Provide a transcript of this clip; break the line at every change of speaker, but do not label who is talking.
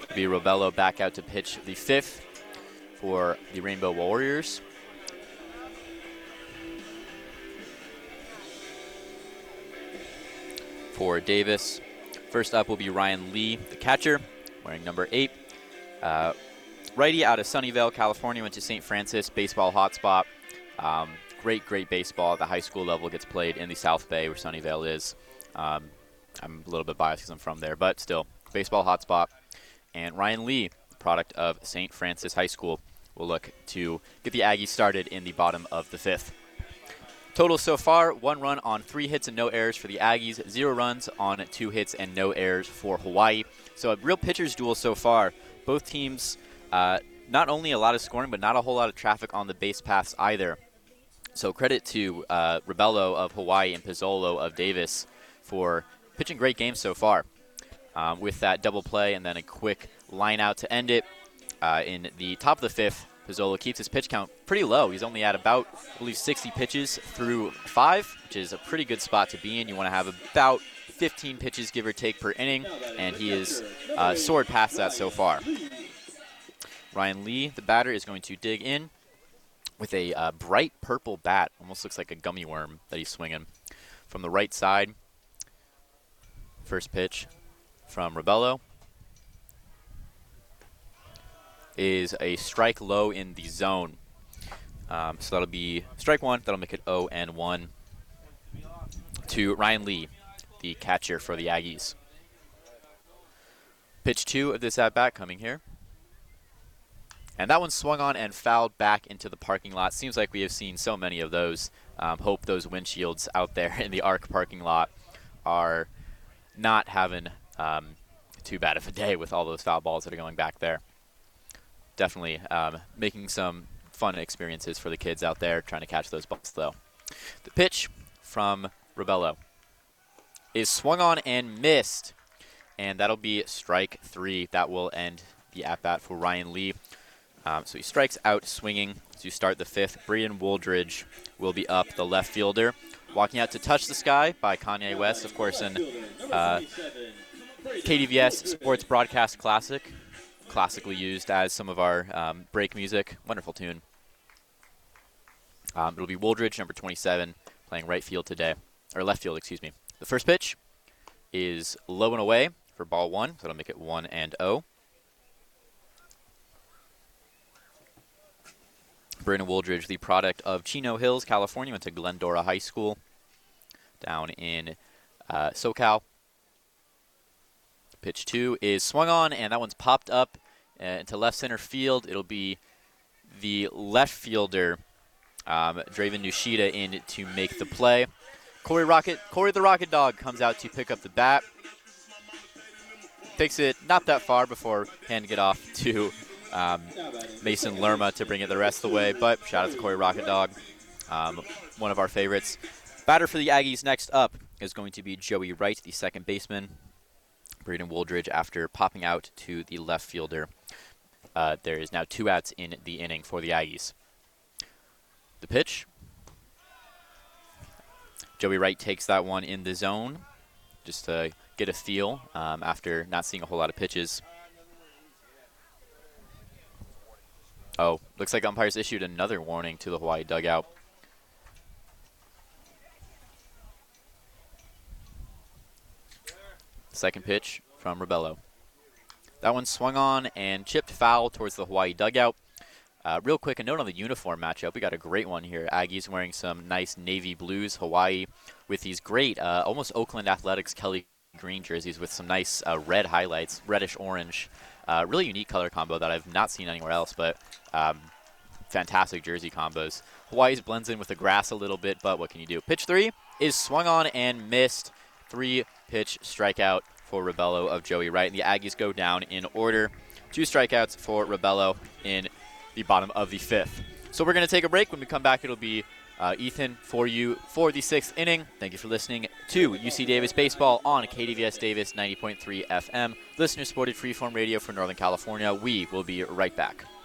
It'll be Robello back out to pitch the fifth for the Rainbow Warriors. For Davis, first up will be Ryan Lee, the catcher, wearing number 8. Righty out of Sunnyvale, California, went to St. Francis, baseball hotspot. Great baseball at the high school level gets played in the South Bay where Sunnyvale is. I'm a little bit biased because I'm from there, but still, baseball hotspot. And Ryan Lee, product of St. Francis High School, will look to get the Aggies started in the bottom of the 5th. Total so far, 1 run on 3 hits and no errors for the Aggies, 0 runs on 2 hits and no errors for Hawaii. So a real pitcher's duel so far. Both teams, not only a lot of scoring, but not a whole lot of traffic on the base paths either. So credit to Robello of Hawaii and Pizzolo of Davis for pitching great games so far. With that double play and then a quick line out to end it in the top of the 5th. Pizzolo keeps his pitch count pretty low. He's only at about, I believe, 60 pitches through 5, which is a pretty good spot to be in. You want to have about 15 pitches, give or take, per inning, and he has soared past that so far. Ryan Lee, the batter, is going to dig in with a bright purple bat. Almost looks like a gummy worm that he's swinging. From the right side, first pitch from Robello is a strike low in the zone. So that'll be strike 1. That'll make it 0-1 to Ryan Lee, the catcher for the Aggies. Pitch 2 of this at-bat coming here. And that one swung on and fouled back into the parking lot. Seems like we have seen so many of those. Hope those windshields out there in the ARC parking lot are not having too bad of a day with all those foul balls that are going back there. Definitely making some fun experiences for the kids out there trying to catch those balls, though. The pitch from Robello is swung on and missed, and that'll be strike 3. That will end the at-bat for Ryan Lee. So he strikes out swinging to start the 5th. Brian Wooldridge will be up, the left fielder. Walking out to Touch the Sky by Kanye West, of course, an KDVS Sports Broadcast Classic. Classically used as some of our break music. Wonderful tune. It'll be Wooldridge, number 27, playing right field today. Or left field, excuse me. The first pitch is low and away for ball 1. So that'll make it 1-0. Brandon Wooldridge, the product of Chino Hills, California, went to Glendora High School down in SoCal. Pitch 2 is swung on, and that one's popped up into left center field. It'll be the left fielder, Draven Nushida, in to make the play. Corey the Rocket Dog comes out to pick up the bat. Takes it not that far before handing it off to Mason Lerma to bring it the rest of the way, but shout out to Corey Rocket Dog, one of our favorites. Batter for the Aggies next up is going to be Joey Wright, the second baseman. Braden Wooldridge, after popping out to the left fielder. There is now 2 outs in the inning for the Aggies. The pitch. Joey Wright takes that one in the zone just to get a feel after not seeing a whole lot of pitches. Oh, looks like umpires issued another warning to the Hawaii dugout. Second pitch from Robello. That one swung on and chipped foul towards the Hawaii dugout. Real quick, a note on the uniform matchup. We got a great one here. Aggies wearing some nice navy blues. Hawaii with these great, almost Oakland Athletics Kelly green jerseys with some nice red highlights, reddish orange. Really unique color combo that I've not seen anywhere else, but fantastic jersey combos. Hawaii's blends in with the grass a little bit, but what can you do? Pitch 3 is swung on and missed. 3-pitch strikeout for Robello of Joey Wright. And the Aggies go down in order. 2 strikeouts for Robello in the bottom of the 5th. So we're going to take a break. When we come back, it'll be Ethan for you for the 6th inning. Thank you for listening to UC Davis Baseball on KDVS Davis 90.3 FM. Listener-supported freeform radio for Northern California. We will be right back.